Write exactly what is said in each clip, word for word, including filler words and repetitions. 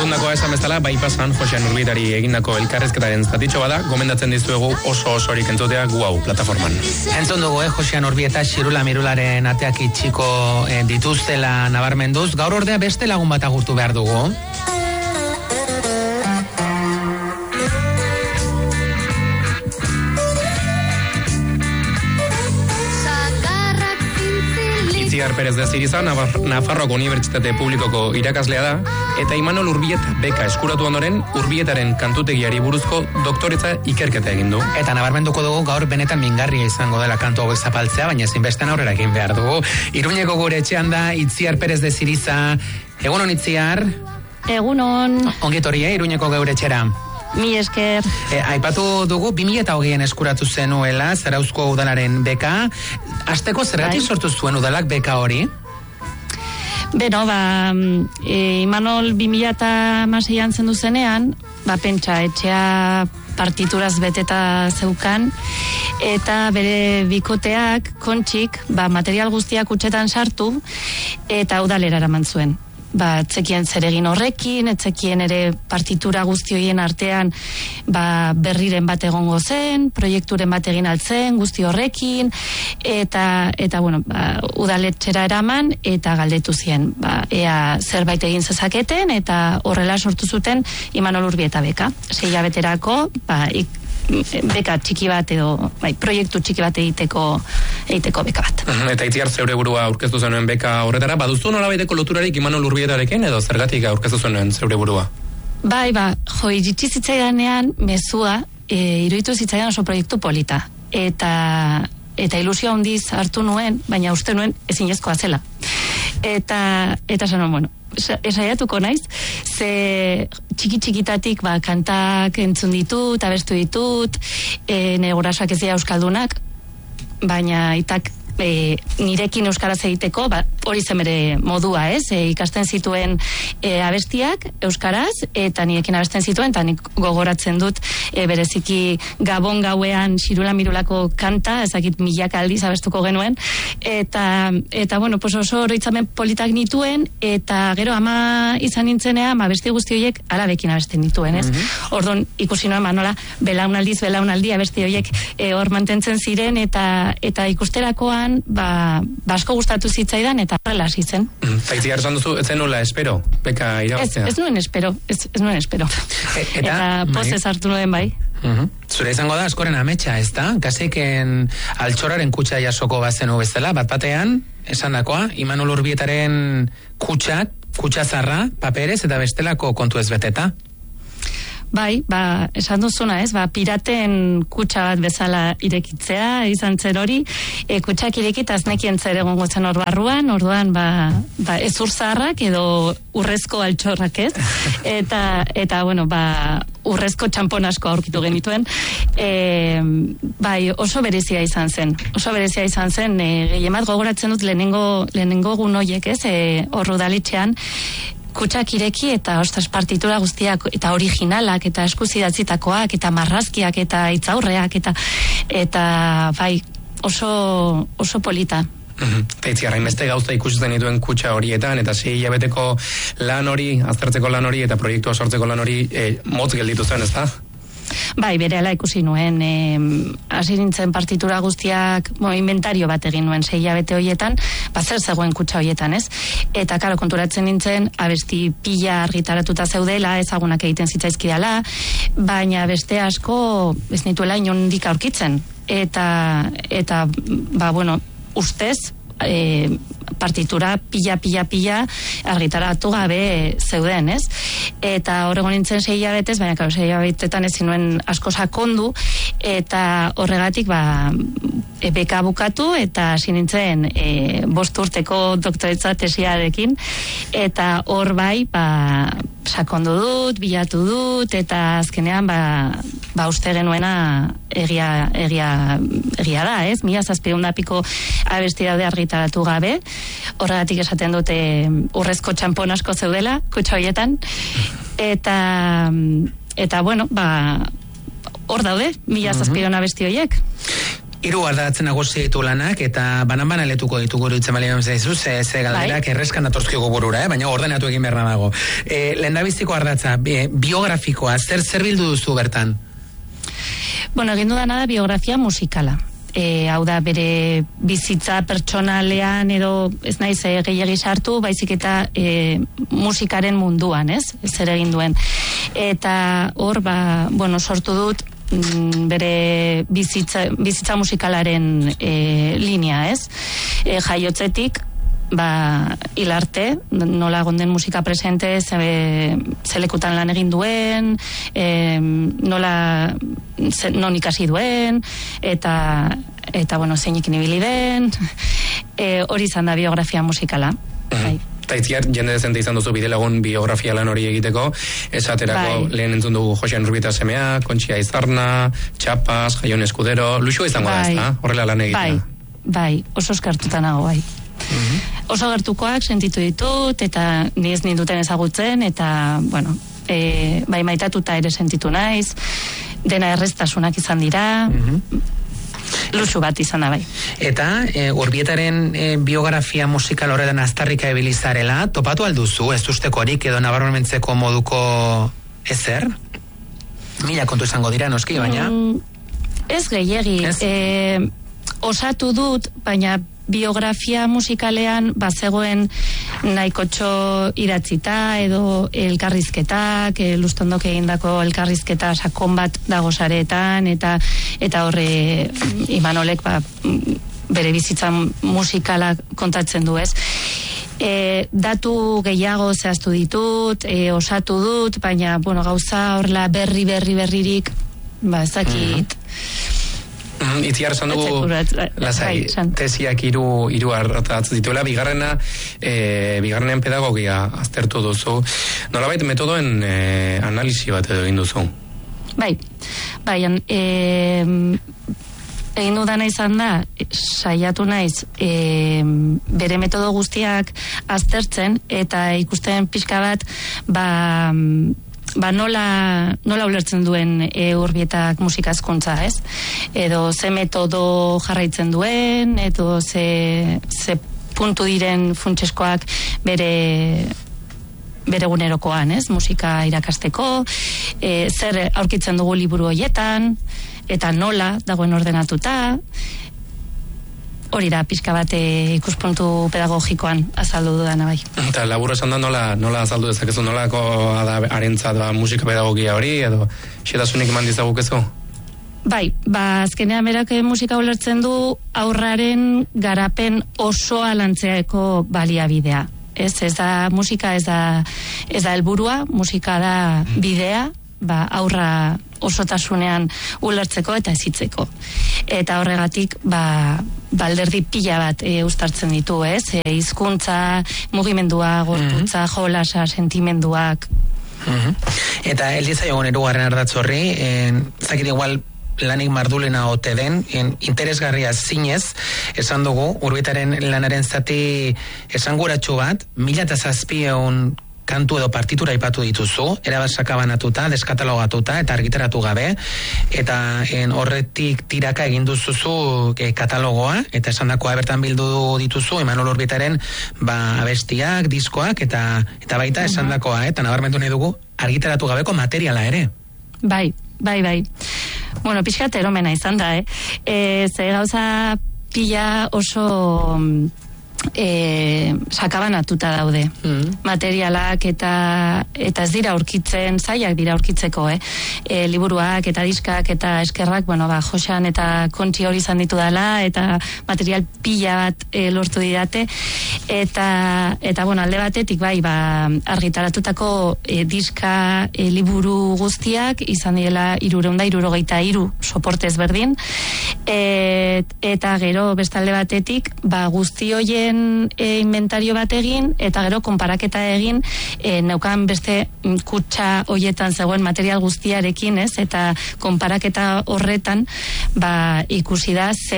Entzundakoa esan bezala, bai pasan, Josean Urbietari egindako elkarrezketaren zatitxo bada, gomendatzen dizuegu oso osorik entzutea gu hau plataforman. Entzun dugu, eh, Josean Urbieta Xirula Mirularen ateak itxiko eh, dituztela nabarmenduz. Gaur ordea beste lagun bat agurtu behar dugu. Itziar Perez de Ziriza, Nafarroako Unibertsitate Publikoko irakaslea da, eta Imanol Urbieta beka eskuratu ondoren, Urbietaren kantutegiari buruzko doktoretza ikerketa egin du. Eta nabarmenduko dugu gaur benetan mingarria izango dela kantu hauek zapaltzea, baina ezinbestean aurrera egin behar dugu. Iruñeko gure etxean da Itziar Perez de Ziriza. Egunon, Itziar? Egunon. Ongitorri, eh, Iruñeko gure etxera. Mi esker. E, aipatu dugu, bi mila hogeian eskuratu zenuela, Zarauzko udalaren beka. Azteko zergatik sortu zuen udalak beka hori? Beno, ba, e, Imanol bi mila hamaseian zendu zenean, ba, pentsa, etxea partituraz beteta zeukan, eta bere bikoteak, kontxik, ba, material guztiak utxetan sartu, eta udalera eraman zuen. Ba, etzekien zeregin horrekin, etzekien ere partitura guzti horien artean ba, berriren bat egongo zen, proiekturen bat egin altzen, guzti horrekin, eta, eta bueno, ba, udaletxera eraman, eta galdetu zien, ba, ea zerbait egin zezaketen, eta horrela sortu zuten Imanol Urbieta beka. Sei hilabeterako, ba, ik, beka txiki bat edo, bai, proiektu txiki bat egiteko egiteko beka bat. Eta Itziar zeure burua aurkeztu zenuen beka horretara, baduzu nolabaiteko loturarik Imanol Urbietarekin edo zergatik aurkeztu zenuen zeure burua? Bai, ba, jo, iritsi zitzaidanean mezua, e, iruditu zitzaidan oso proiektu polita. Eta eta ilusio handiz hartu nuen, baina uste nuen ezinezkoa zela. Eta, eta zanon, bueno, esaiatuko naiz, ze txiki txikitatik ba, kantak entzun ditut, abestu ditut, e, nire gurasoak ez dira euskaldunak, baina itak e, nirekin euskaraz egiteko, ba, hori zen bere modua, ez? E, ikasten zituen e, abestiak euskaraz, eta nirekin abesten zituen, eta nik gogoratzen dut e, bereziki Gabon gauean Xirula Mirulako kanta, ezakit milaka aldiz abestuko genuen, eta, eta bueno, pues oso oroitzamen politak nituen, eta gero ama izan nintzenean, abesti guzti horiek arabekin abesten dituen, ez? Mm-hmm. Orduan, ikusi noen, manola, belaunaldiz, belaunaldi abesti horiek e, hor mantentzen ziren, eta, eta ikusterakoan ba, basko gustatu zitzaidan eta horrela hasi zen. Eta Itziar esan duzu, ez zenula espero, beka irabaztea? Ez, ez nuen espero, ez, ez nuen espero. E, eta, eta pozez hartu nuen bai. Uh-huh. Zure izango da askoren ametsa, ez da? Kaseken altxoraren kutsa jasoko bazenu bezala, bat batean, esan dakoa, Imanol Urbietaren kutsak, kutsazarra, paperez eta bestelako kontu ez beteta. Bai, ba, esan duzuna, ez, ba, piraten kutsa bat bezala irekitzea, izan zer hori, e, kutsak irekita aznekien zer egongo zen hor barruan, orduan, ba, ba, ez urzaharrak edo urrezko altxorrak, ez, eta, eta, bueno, ba, urrezko txampon asko aurkitu genituen, e, bai, oso berezia izan zen, oso berezia izan zen, e, gehiemat gogoratzen dut lehenengo, lehenengo gun hoiek, ez, e, hor udalitxean, kutsak ireki eta ostras partitura guztiak eta originalak eta eskuzidatzitakoak eta marrazkiak eta itzaurreak eta eta bai oso oso polita. Eta Itziar, hainbeste gauza ikusten dituen kutsa horietan eta sei hilabeteko lan hori, aztertzeko lan hori eta proiektua sortzeko lan hori e, motz gelditu zen, ez da? Bai, berehala ikusi nuen, hasi e, nintzen partitura guztiak, bo, inventario bat egin nuen sei hilabete horietan, ba zer zegoen kutsa horietan, ez? Eta karo, konturatzen nintzen, abesti pila argitaratuta zeudela, ezagunak egiten zitzaizkidala, baina beste asko ez nituela inondik aurkitzen. Eta, eta ba, bueno, ustez, e, partitura pila, pila, pila argitaratu gabe zeuden, ez? Eta horrego nintzen sei hilabetez, baina karo, sei hilabetetan ezin nuen asko sakondu, eta horregatik, ba, e, beka bukatu, eta hasi nintzen e, bost urteko doktoretza tesiarekin, eta hor bai, ba, sakondu dut, bilatu dut, eta azkenean, ba, ba uste genuena egia, egia, egia da, ez? Mila zazpiehun piko abesti daude argitaratu gabe, horregatik esaten dute urrezko txampon asko zeudela, kutsa horietan, eta, eta bueno, ba, hor daude, mila zazpiehun abesti horiek. Hiru ardatzen nagusi ditu lanak, eta banan-banan letuko ditugu iruditzen bali zaizu, ze, ze galderak bai. Erreskan datortzkigu burura, eh? Baina ordenatu egin behar dago. E, lehendabiziko ardatza, bi, biografikoa, zer, zer bildu duzu bertan? Bueno, egin dudana da biografia musikala. E, hau da, bere bizitza pertsonalean edo ez naiz e, gehiagi sartu, baizik eta e, musikaren munduan, ez? Zer egin duen. Eta hor, ba, bueno, sortu dut bere bizitza, bizitza musikalaren e, linea, ez? E, jaiotzetik, ba, hilarte, nola gonden musika presente, ze, zelekutan lan egin duen, e, nola ze, non ikasi duen, eta, eta bueno, zeinik ibili den, e, hori izan da biografia musikala. Bai. Eta itziar, jende dezente izan duzu bidelagun biografia lan hori egiteko, esaterako bai. Lehen entzun dugu Josean Urbieta semea, Kontxia Izarna, Txapas, Jaion Eskudero, luxu izango bai. Da, ez da? Horrela lan egitea. Bai, bai, oso eskartuta nago, bai. Uh-huh. Oso gertukoak sentitu ditut, eta ni ez ninduten ezagutzen, eta, bueno, e, bai maitatuta ere sentitu naiz, dena erreztasunak izan dira, uh-huh. Luxu bat izan da bai. Eta e, Urbietaren e, biografia musikal horretan aztarrika ebilizarela, topatu alduzu, ez ustekorik edo nabarmentzeko moduko ezer? Mila kontu izango dira, noski, baina? Mm, ez gehiegi. E, osatu dut, baina biografia musikalean bazegoen nahikotxo idatzita edo elkarrizketak, lustondok egindako elkarrizketa sakon bat dago sareetan, eta eta horre Imanolek ba, bere bizitza musikala kontatzen du, ez? E, datu gehiago zehaztu ditut, e, osatu dut, baina bueno, gauza horrela berri berri berririk, ba ez dakit. Mm, Itziar esan dugu lasai, tesiak hiru hiru ardatz dituela, bigarrena e, bigarrenean pedagogia aztertu duzu, nolabait metodoen e, analisi bat edo egin duzu. Bai, bai, e, egin dudana izan da, saiatu naiz e, bere metodo guztiak aztertzen, eta ikusten pixka bat, ba ba nola, nola ulertzen duen e, Urbietak musika hezkuntza, ez? Edo ze metodo jarraitzen duen, edo ze, ze puntu diren funtseskoak bere bere gunerokoan, ez? Musika irakasteko, e, zer aurkitzen dugu liburu hoietan, eta nola dagoen ordenatuta, hori da, pixka bat ikuspuntu pedagogikoan azaldu dudana bai. Eta labur esan da nola, nola azaldu dezakezu, nolako arentzat ba, musika pedagogia hori, edo xetasunik eman dizagukezu? Bai, ba, azkenean berak musika ulertzen du aurraren garapen osoa lantzeako baliabidea. Ez, ez da musika, ez da, ez da helburua, musika da bidea, ba, aurra osotasunean ulertzeko eta ezitzeko. Eta horregatik, ba, balderdi pila bat e, uztartzen ditu, ez? E, hizkuntza, mugimendua, gorputza, mm-hmm. jolasa, sentimenduak. Mm-hmm. Eta eldiza jogon erugarren ardatz horri, en, zakit igual lanik mardulena ote den, en, interesgarria zinez, esan dugu, Urbietaren lanaren zati esanguratsu bat, mila eta zazpieun kantu edo partitura ipatu dituzu, erabat sakabanatuta, deskatalogatuta eta argitaratu gabe, eta en, horretik tiraka egin duzuzu e, katalogoa, eta esan dakoa bertan bildu dituzu, Imanol Urbietaren ba, abestiak, diskoak, eta, eta baita esan dakoa, eta nabarmentu nahi dugu, argitaratu gabeko materiala ere. Bai, bai, bai. Bueno, pixkat eromena izan da, eh? E, ze gauza pila oso e, sakabanatuta daude. Mm. Materialak eta eta ez dira aurkitzen, zailak dira aurkitzeko, eh? E, liburuak eta diskak eta eskerrak, bueno, ba, Josean eta Kontxi hori izan ditu dela, eta material pila bat e, lortu didate, eta, eta bueno, alde batetik, bai, ba, argitaratutako e, diska e, liburu guztiak izan direla irureunda irurogeita iru soportez berdin, e, eta gero bestalde batetik, ba, guzti hoien e, inventario bat egin, eta gero konparaketa egin, e, neukan beste kutxa hoietan zegoen material guztiarekin, ez? Eta konparaketa horretan, ba, ikusi da zenbat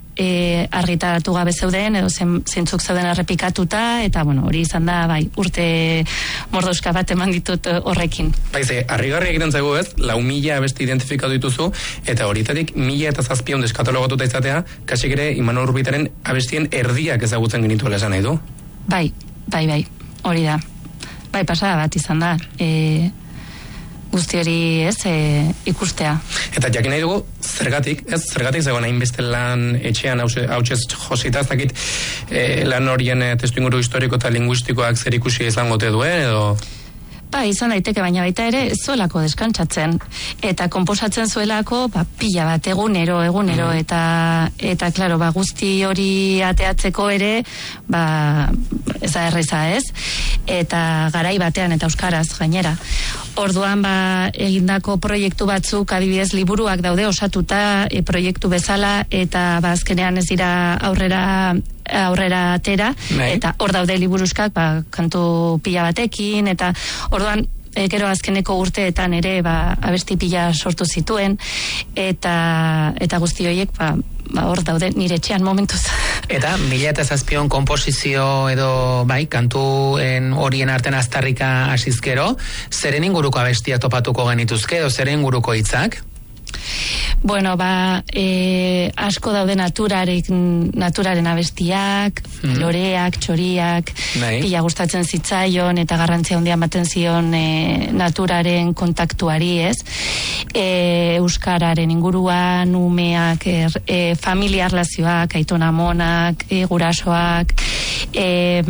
e, argitaratu gabe zeuden, edo zen, zentzuk zeuden errepikatuta, eta bueno, hori izan da, bai, urte mordoska bat eman ditut horrekin. Baize, harrigarri egiten zaigu ez, lau mila abesti identifikatu dituzu, eta horietatik mila eta zazpion deskatalogotuta izatea, kasik ere Imanol Urbitaren abestien erdiak ezagutzen genituela esan nahi du? Bai, bai, bai, hori da. Bai, pasada bat izan da. E, guzti hori ez, e, ikustea. Eta jakin nahi dugu, zergatik, ez, zergatik zegoen hainbeste lan etxean hautsez josita, ez dakit e, lan horien e, testu inguru historiko eta linguistikoak zer ikusi izango te duen, edo... Ba, izan daiteke, baina baita ere ez zuelako deskantsatzen. Eta konposatzen zuelako, ba, pila bat, egunero, egunero, mm. eta, eta, klaro, ba, guzti hori ateatzeko ere, ba, ez da erreza ez, eta garai batean, eta euskaraz, gainera. Orduan, ba, egindako proiektu batzuk, adibidez, liburuak daude osatuta, e, proiektu bezala, eta, ba, azkenean ez dira aurrera aurrera atera, Nei. Eta hor daude liburuzkak, ba, kantu pila batekin, eta orduan, e, gero azkeneko urteetan ere, ba, abesti pila sortu zituen, eta, eta guzti horiek, ba, ba, hor daude nire etxean momentuz. Eta mila eta zazpion komposizio edo, bai, kantuen horien artean aztarrika asizkero, zeren inguruko abestiak topatuko genituzke, edo zeren inguruko hitzak? Bueno, ba, e, asko daude naturaren, naturaren abestiak, mm. loreak, txoriak, Nahi. Pila gustatzen zitzaion eta garrantzia handia ematen zion e, naturaren kontaktuari, ez? E, euskararen inguruan, umeak, er, e, familia erlazioak, aitona-amonak, e, gurasoak, e,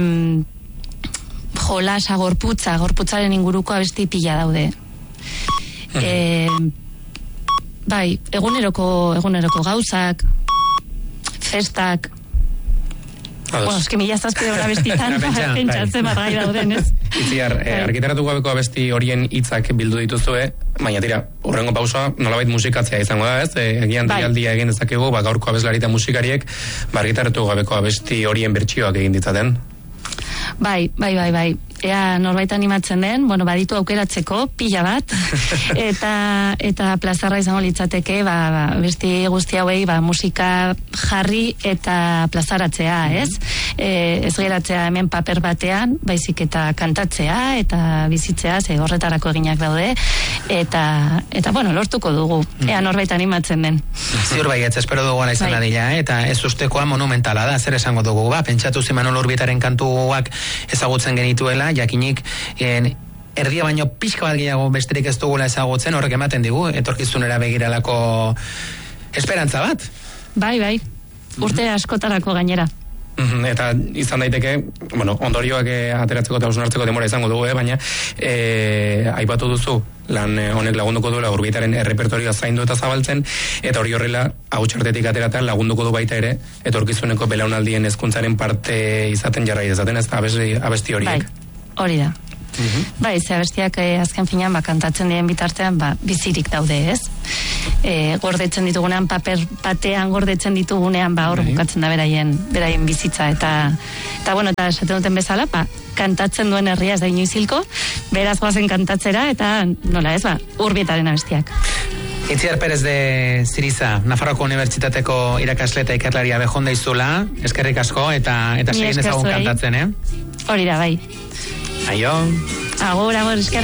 jolasa, gorputza, gorputzaren inguruko abesti pila daude. Mm. E, Bai, eguneroko, eguneroko gauzak, festak. Bueno, eski mila zazpide abestitan, pentsatzen bat gai dauden, ez? Itziar, eh, argitaratu gabeko abesti horien hitzak bildu dituzue, baina tira, horrengo pausoa nolabait musikatzea izango da, ez? E, egian bai. Dialdia egin dezakegu, ba, gaurko abeslari eta musikariek, ba, argitaratu gabeko abesti horien bertsioak egin ditzaten. Bai, bai, bai, bai. Ea norbait animatzen den, bueno, baditu aukeratzeko, pila bat, eta eta plazarra izango litzateke, ba, ba, besti guzti hauei, ba, musika jarri eta plazaratzea, ez? E, ez geratzea hemen paper batean, baizik eta kantatzea, eta bizitzea, ze horretarako eginak daude, eta, eta bueno, lortuko dugu, ea norbait animatzen den. Ziur baietz, espero dugu ala izan dadila, eh? Eta ez ustekoa monumentala da, zer esango dugu, ba, pentsatu Imanol Urbitaren kantuak ezagutzen genituela, jakinik en, erdia baino pixka bat gehiago besterik ez dugula ezagutzen, horrek ematen digu, etorkizunera begiralako esperantza bat. Bai, bai, urte mm-hmm. askotarako gainera. Mm-hmm. Eta izan daiteke, bueno, ondorioak eh, ateratzeko eta usunartzeko demora izango dugu, eh, baina eh, aipatu duzu, lan eh, honek lagunduko duela Urbitaren errepertorioa zaindu eta zabaltzen, eta hori horrela hautxartetik ateratan lagunduko du baita ere, etorkizuneko belaunaldien hezkuntzaren parte izaten jarrai dezaten, ez da abesti, abesti horiek. Bai. Hori da. Mm-hmm. Bai, ze abestiak eh, azken finean ba, kantatzen diren bitartean ba, bizirik daude, ez? E, gordetzen ditugunean, paper batean gordetzen ditugunean, ba, hor bukatzen da beraien, beraien bizitza, eta eta bueno, eta esaten duten bezala, ba, kantatzen duen herria ez da inoiz hilko, beraz goazen kantatzera, eta nola ez, ba, Urbitaren abestiak. Itziar Perez de Ziriza, Nafarroko Unibertsitateko irakasle eta ikerlaria bejonda izula, eskerrik asko, eta eta segin ezagun kantatzen, eh? Hori da, bai. Aio. Agur, agur, eskerrik.